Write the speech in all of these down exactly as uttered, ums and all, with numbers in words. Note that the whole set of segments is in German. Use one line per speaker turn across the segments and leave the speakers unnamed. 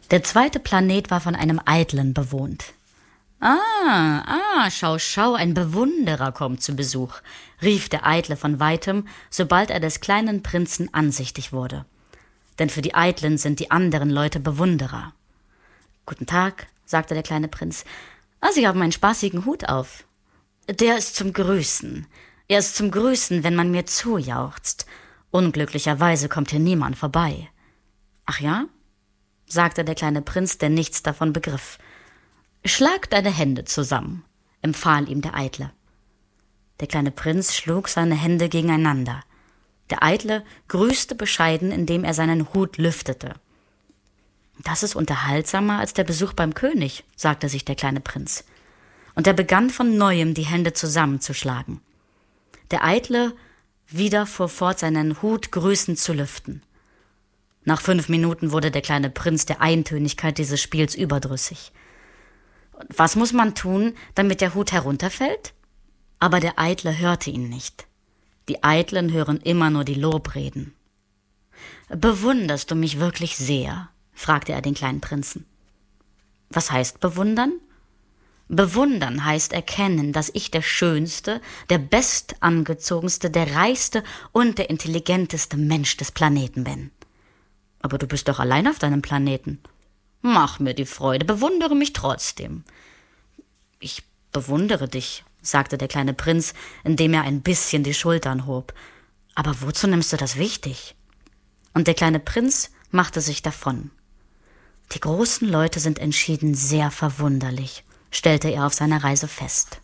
Der zweite Planet war von einem Eitlen bewohnt. »Ah, ah, schau, schau, ein Bewunderer kommt zu Besuch«, rief der Eitle von weitem, sobald er des kleinen Prinzen ansichtig wurde. Denn für die Eitlen sind die anderen Leute Bewunderer. »Guten Tag«, sagte der kleine Prinz. »Ah, Sie haben einen spaßigen Hut auf.« »Der ist zum Grüßen. Er ist zum Grüßen, wenn man mir zujauchzt. Unglücklicherweise kommt hier niemand vorbei.« »Ach ja?«, sagte der kleine Prinz, der nichts davon begriff. »Schlag deine Hände zusammen«, empfahl ihm der Eitle. Der kleine Prinz schlug seine Hände gegeneinander. Der Eitle grüßte bescheiden, indem er seinen Hut lüftete. »Das ist unterhaltsamer als der Besuch beim König«, sagte sich der kleine Prinz. Und er begann von neuem, die Hände zusammenzuschlagen. Der Eitle wieder fuhr fort, seinen Hut grüßend zu lüften. Nach fünf Minuten wurde der kleine Prinz der Eintönigkeit dieses Spiels überdrüssig. Was muss man tun, damit der Hut herunterfällt? Aber der Eitle hörte ihn nicht. Die Eitlen hören immer nur die Lobreden. »Bewunderst du mich wirklich sehr?«, fragte er den kleinen Prinzen. »Was heißt bewundern?« »Bewundern heißt erkennen, dass ich der schönste, der bestangezogenste, der reichste und der intelligenteste Mensch des Planeten bin.« »Aber du bist doch allein auf deinem Planeten.« »Mach mir die Freude, bewundere mich trotzdem.« »Ich bewundere dich«, sagte der kleine Prinz, indem er ein bisschen die Schultern hob. »Aber wozu nimmst du das wichtig?« Und der kleine Prinz machte sich davon. »Die großen Leute sind entschieden sehr verwunderlich«, stellte er auf seiner Reise fest.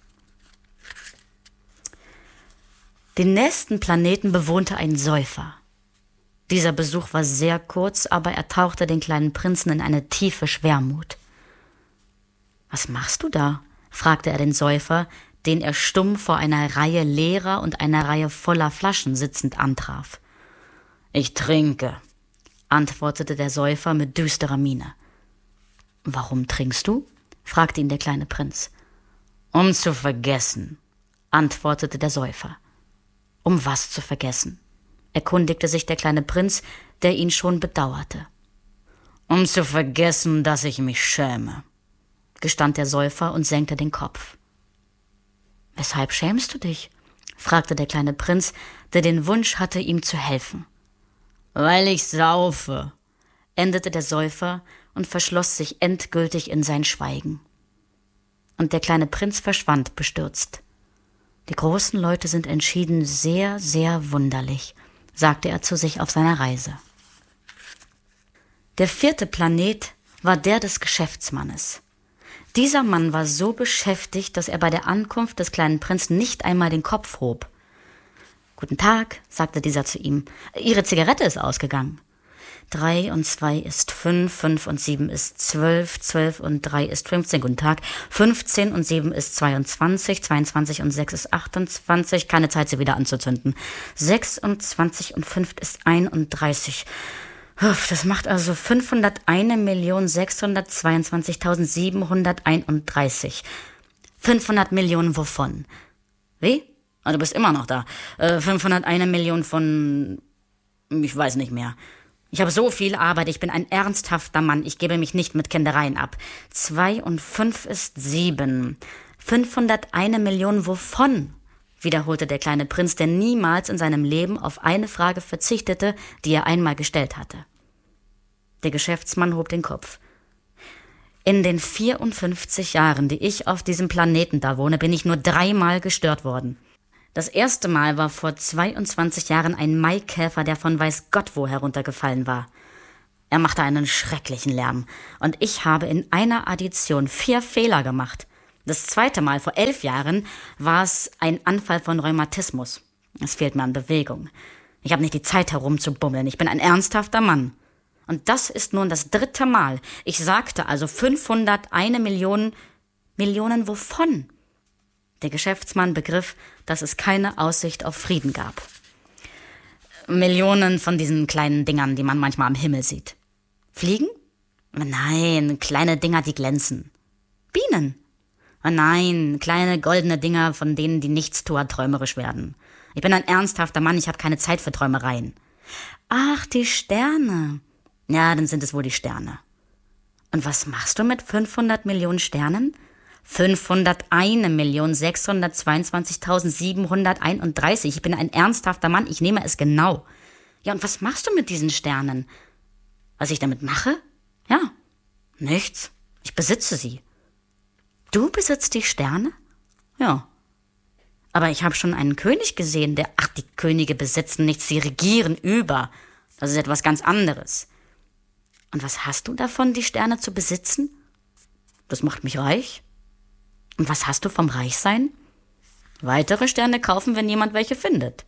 Den nächsten Planeten bewohnte ein Säufer. Dieser Besuch war sehr kurz, aber er tauchte den kleinen Prinzen in eine tiefe Schwermut. »Was machst du da?«, fragte er den Säufer, den er stumm vor einer Reihe leerer und einer Reihe voller Flaschen sitzend antraf. »Ich trinke«, antwortete der Säufer mit düsterer Miene. »Warum trinkst du?«, fragte ihn der kleine Prinz. »Um zu vergessen«, antwortete der Säufer. »Um was zu vergessen?«, erkundigte sich der kleine Prinz, der ihn schon bedauerte. »Um zu vergessen, dass ich mich schäme«, gestand der Säufer und senkte den Kopf. »Weshalb schämst du dich?«, fragte der kleine Prinz, der den Wunsch hatte, ihm zu helfen. »Weil ich saufe«, endete der Säufer und verschloss sich endgültig in sein Schweigen. Und der kleine Prinz verschwand bestürzt. »Die großen Leute sind entschieden sehr, sehr wunderlich«, sagte er zu sich auf seiner Reise. Der vierte Planet war der des Geschäftsmannes. Dieser Mann war so beschäftigt, dass er bei der Ankunft des kleinen Prinzen nicht einmal den Kopf hob. »Guten Tag«, sagte dieser zu ihm, »Ihre Zigarette ist ausgegangen.« Drei und zwei ist fünf, fünf und sieben ist zwölf, zwölf und drei ist fünfzehn, guten Tag. Fünfzehn und sieben ist zweiundzwanzig, zweiundzwanzig und sechs ist achtundzwanzig, keine Zeit, sie wieder anzuzünden. Sechsundzwanzig und fünf ist einunddreißig. Das macht also fünfhunderteins Millionen sechshundertzweiundzwanzigtausendsiebenhunderteinunddreißig. fünfhundert Millionen wovon? Wie? Ah, du bist immer noch da. Äh, fünfhunderteins Millionen von... Ich weiß nicht mehr. Ich habe so viel Arbeit, ich bin ein ernsthafter Mann, ich gebe mich nicht mit Kindereien ab. Zwei und fünf ist sieben. fünfhunderteins Millionen wovon? Wiederholte der kleine Prinz, der niemals in seinem Leben auf eine Frage verzichtete, die er einmal gestellt hatte. Der Geschäftsmann hob den Kopf. In den vierundfünfzig Jahren, die ich auf diesem Planeten da wohne, bin ich nur dreimal gestört worden. Das erste Mal war vor zweiundzwanzig Jahren ein Maikäfer, der von weiß Gott wo heruntergefallen war. Er machte einen schrecklichen Lärm, und ich habe in einer Addition vier Fehler gemacht. Das zweite Mal, vor elf Jahren, war es ein Anfall von Rheumatismus. Es fehlt mir an Bewegung. Ich habe nicht die Zeit herumzubummeln, ich bin ein ernsthafter Mann. Und das ist nun das dritte Mal. Ich sagte also fünfhunderteins Millionen... Millionen wovon? Der Geschäftsmann begriff, dass es keine Aussicht auf Frieden gab. Millionen von diesen kleinen Dingern, die man manchmal am Himmel sieht. Fliegen? Nein, kleine Dinger, die glänzen. Bienen? Nein, kleine goldene Dinger, von denen die Nichtstuer träumerisch werden. Ich bin ein ernsthafter Mann, ich habe keine Zeit für Träumereien. Ach, die Sterne. Ja, dann sind es wohl die Sterne. Und was machst du mit fünfhundert Millionen Sternen? fünfhunderteins Millionen sechshundertzweiundzwanzigtausendsiebenhunderteinunddreißig. Ich bin ein ernsthafter Mann, ich nehme es genau. Ja, und was machst du mit diesen Sternen? Was ich damit mache? Ja, nichts. Ich besitze sie. Du besitzt die Sterne? Ja. Aber ich habe schon einen König gesehen, der, ach, die Könige besitzen nichts, sie regieren über. Das ist etwas ganz anderes. Und was hast du davon, die Sterne zu besitzen? Das macht mich reich. Und was hast du vom Reichsein? Weitere Sterne kaufen, wenn jemand welche findet.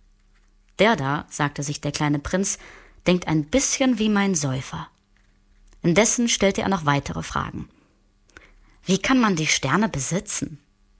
Der da, sagte sich der kleine Prinz, denkt ein bisschen wie mein Säufer. Indessen stellte er noch weitere Fragen. Wie kann man die Sterne besitzen?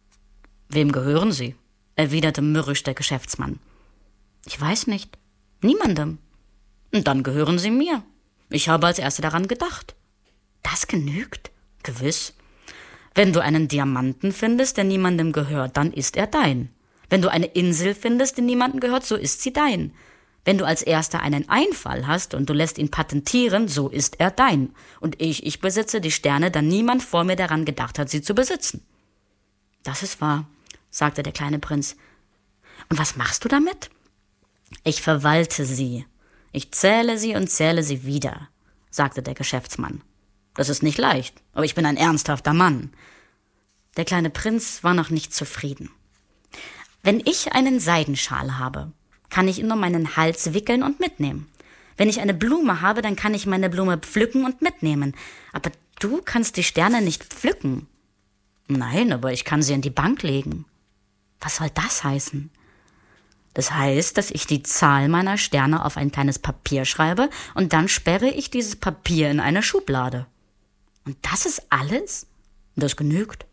Wem gehören sie? Erwiderte mürrisch der Geschäftsmann. Ich weiß nicht. Niemandem. Dann gehören sie mir. Ich habe als Erster daran gedacht. Das genügt? Gewiss. Wenn du einen Diamanten findest, der niemandem gehört, dann ist er dein. Wenn du eine Insel findest, die niemandem gehört, so ist sie dein. Wenn du als Erster einen Einfall hast und du lässt ihn patentieren, so ist er dein. Und ich, ich besitze die Sterne, da niemand vor mir daran gedacht hat, sie zu besitzen. Das ist wahr, sagte der kleine Prinz. Und was machst du damit? Ich verwalte sie. Ich zähle sie und zähle sie wieder, sagte der Geschäftsmann. Das ist nicht leicht, aber ich bin ein ernsthafter Mann. Der kleine Prinz war noch nicht zufrieden. Wenn ich einen Seidenschal habe, kann ich ihn um meinen Hals wickeln und mitnehmen. Wenn ich eine Blume habe, dann kann ich meine Blume pflücken und mitnehmen. Aber du kannst die Sterne nicht pflücken. Nein, aber ich kann sie in die Bank legen. Was soll das heißen? Das heißt, dass ich die Zahl meiner Sterne auf ein kleines Papier schreibe und dann sperre ich dieses Papier in eine Schublade. Und das ist alles? Das genügt.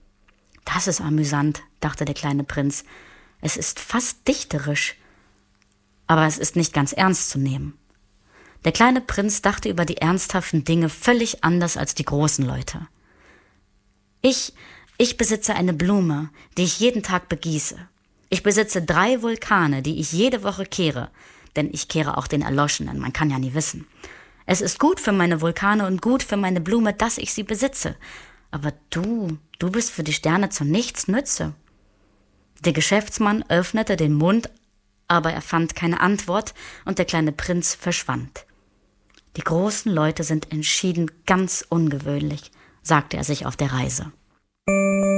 Das ist amüsant, dachte der kleine Prinz. Es ist fast dichterisch. Aber es ist nicht ganz ernst zu nehmen. Der kleine Prinz dachte über die ernsthaften Dinge völlig anders als die großen Leute. Ich, ich besitze eine Blume, die ich jeden Tag begieße. Ich besitze drei Vulkane, die ich jede Woche kehre, denn ich kehre auch den Erloschenen, man kann ja nie wissen. Es ist gut für meine Vulkane und gut für meine Blume, dass ich sie besitze. Aber du, du bist für die Sterne zu nichts nütze. Der Geschäftsmann öffnete den Mund, aber er fand keine Antwort und der kleine Prinz verschwand. Die großen Leute sind entschieden ganz ungewöhnlich, sagte er sich auf der Reise.